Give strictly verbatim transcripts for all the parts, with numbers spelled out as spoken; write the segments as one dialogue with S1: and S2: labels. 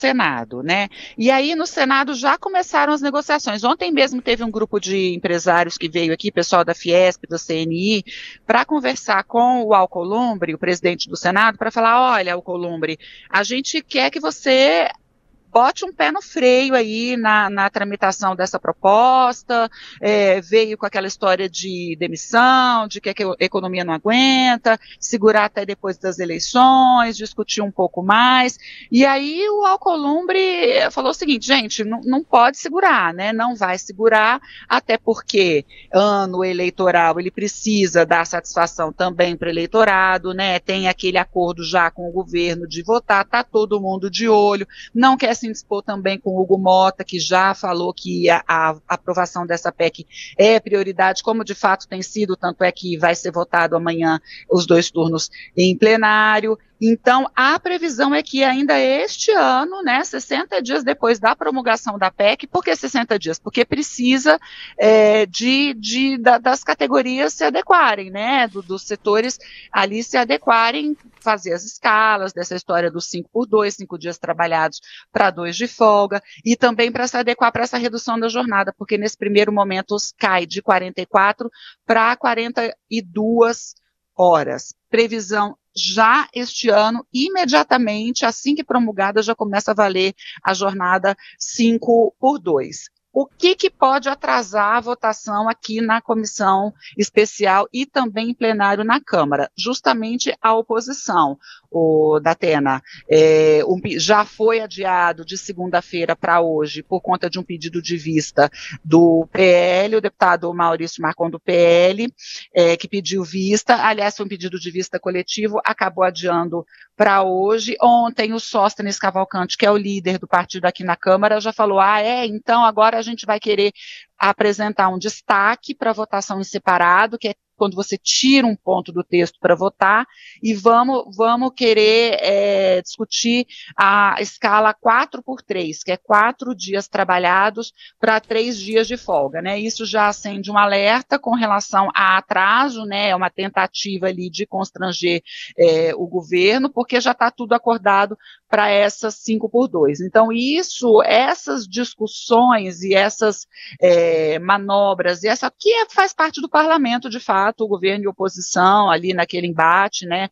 S1: Senado, né? E aí no Senado já começaram as negociações. Ontem mesmo teve um grupo de empresários que veio aqui, pessoal da Fiesp, do C N I, para conversar com o Alcolumbre, o presidente do Senado, para falar, olha, Alcolumbre, a gente quer que você bote um pé no freio aí na, na tramitação dessa proposta, é, veio com aquela história de demissão, de que a economia não aguenta, segurar até depois das eleições, discutir um pouco mais, e aí o Alcolumbre falou o seguinte, gente, não, não pode segurar, né, não vai segurar, até porque ano eleitoral ele precisa dar satisfação também para o eleitorado, né, tem aquele acordo já com o governo de votar, tá todo mundo de olho, não quer se indispor também com o Hugo Mota, que já falou que a, a aprovação dessa P E C é prioridade, como de fato tem sido, tanto é que vai ser votado amanhã os dois turnos em plenário. Então, a previsão é que ainda este ano, né, sessenta dias depois da promulgação da P E C, por que sessenta dias? Porque precisa é, de, de, da, das categorias se adequarem, né, do, dos setores ali se adequarem, fazer as escalas dessa história dos cinco por dois, cinco dias trabalhados para dois de folga, e também para se adequar para essa redução da jornada, porque nesse primeiro momento cai de quarenta e quatro para quarenta e duas horas. Previsão já este ano, imediatamente, assim que promulgada, já começa a valer a jornada cinco por dois. O que, que pode atrasar a votação aqui na comissão especial e também em plenário na Câmara? Justamente a oposição, o Datena, é, um, já foi adiado de segunda-feira para hoje por conta de um pedido de vista do P L, o deputado Maurício Marcon do P L, é, que pediu vista, aliás, foi um pedido de vista coletivo, acabou adiando para hoje. Ontem o Sóstenes Cavalcante, que é o líder do partido aqui na Câmara, já falou, ah, é, então agora a gente vai querer apresentar um destaque para votação em separado, que é quando você tira um ponto do texto para votar, e vamos, vamos querer é, discutir a escala quatro por três, que é quatro dias trabalhados para três dias de folga, né? Isso já acende um alerta com relação a atraso, né? É uma tentativa ali de constranger é, o governo, porque já está tudo acordado para essas cinco por dois. Então, isso, essas discussões e essas é, manobras, e essa que é, faz parte do parlamento, de fato, o governo e oposição ali naquele embate, né,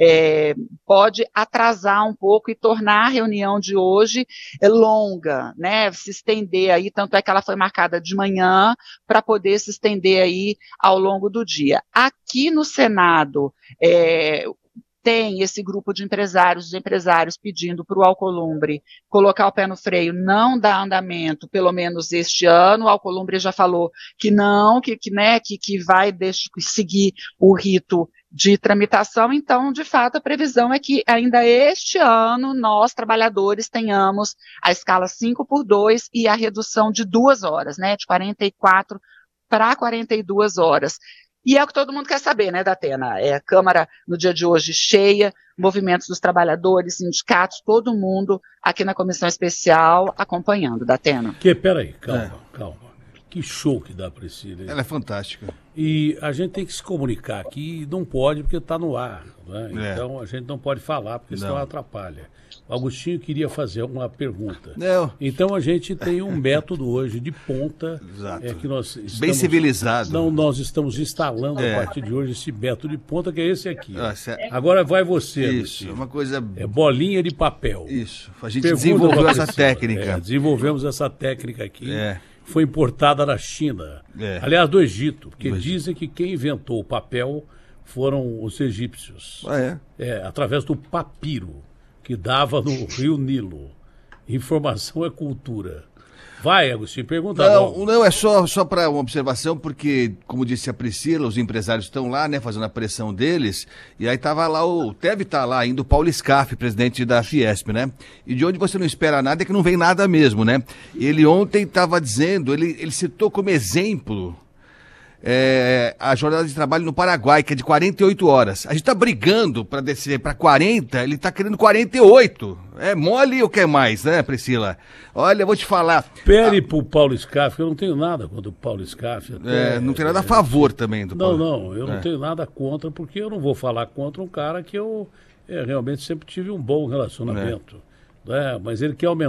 S1: é, pode atrasar um pouco e tornar a reunião de hoje é, longa, né, se estender aí, tanto é que ela foi marcada de manhã para poder se estender aí ao longo do dia. Aqui no Senado, é, tem esse grupo de empresários, de empresários pedindo para o Alcolumbre colocar o pé no freio, não dar andamento, pelo menos este ano. O Alcolumbre já falou que não, que, que, né, que, que vai deixar, seguir o rito de tramitação. Então, de fato, a previsão é que ainda este ano nós, trabalhadores, tenhamos a escala cinco por dois e a redução de duas horas, né, de quarenta e quatro para quarenta e duas horas. E é o que todo mundo quer saber, né, Datena? É a Câmara, no dia de hoje, cheia, movimentos dos trabalhadores, sindicatos, todo mundo aqui na Comissão Especial acompanhando, Datena.
S2: Que, peraí, calma, é. calma. Que show que dá, Priscila.
S3: Ela é fantástica.
S2: E a gente tem que se comunicar aqui, não pode porque está no ar, né?
S3: É.
S2: Então a gente não pode falar porque senão atrapalha. O Agostinho queria fazer uma pergunta.
S3: Não.
S2: Então a gente tem um método hoje de ponta.
S3: Exato.
S2: É, que nós estamos,
S3: bem civilizado.
S2: Não, nós estamos instalando
S3: é.
S2: a partir de hoje esse método de ponta, que é esse aqui.
S3: Nossa, é...
S2: Agora vai você,
S3: Isso,
S2: Agostinho.
S3: uma coisa...
S2: É bolinha de papel.
S3: Isso, a gente
S2: Pergunta
S3: desenvolveu essa
S2: Priscila.
S3: técnica.
S2: É, desenvolvemos essa técnica aqui.
S3: É.
S2: Foi importada da China.
S3: É.
S2: Aliás, do Egito, porque
S3: do
S2: dizem que quem inventou o papel foram os egípcios.
S3: Ah, é?
S2: É, através do papiro, que dava no Rio Nilo. Informação é cultura. Vai, Agostinho, pergunta
S3: Não,
S2: logo.
S3: não é só, só para uma observação, porque, como disse a Priscila, os empresários estão lá, né, fazendo a pressão deles, e aí estava lá, o deve estar lá ainda o Paulo Scaff, presidente da Fiesp, né? E de onde você não espera nada é que não vem nada mesmo, né? Ele ontem estava dizendo, ele, ele citou como exemplo é, a jornada de trabalho no Paraguai, que é de quarenta e oito horas. A gente está brigando para descer para quarenta, ele está querendo quarenta e oito. É mole ou quer mais, né, Priscila? Olha, eu vou te falar.
S2: Pere ah, pro Paulo Scaff, eu não tenho nada contra o Paulo Scaff.
S3: Até, é, não tem nada a favor é, também do
S2: Paulo.
S3: Não,
S2: não, eu
S3: é.
S2: não tenho nada contra, porque eu não vou falar contra um cara que eu é, realmente sempre tive um bom relacionamento. né? Mas ele quer aumentar